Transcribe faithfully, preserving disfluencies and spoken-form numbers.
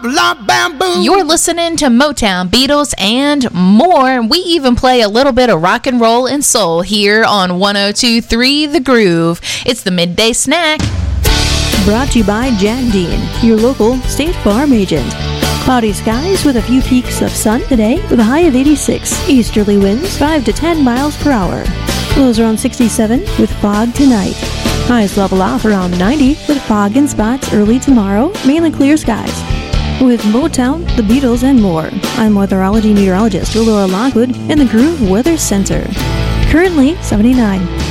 You're listening to Motown, Beatles, and more. We even play a little bit of rock and roll and soul here on one oh two point three The Groove. It's the Midday Snack. Brought to you by Jack Dean, your local State Farm agent. Cloudy skies with a few peaks of sun today with a high of eighty-six. Easterly winds five to ten miles per hour. Lows around sixty-seven with fog tonight. Highs level off around ninety with fog in spots early tomorrow, mainly clear skies. With Motown, the Beatles, and more, I'm weatherology meteorologist Laura Lockwood in the Groove Weather Center. Currently seventy-nine.